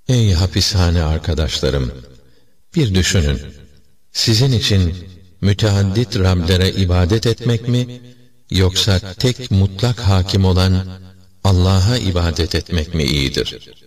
Ey hapishane arkadaşlarım! Bir düşünün. Sizin için müteaddit Rablere ibadet etmek mi, yoksa tek mutlak hakim olan Allah'a ibadet etmek mi iyidir?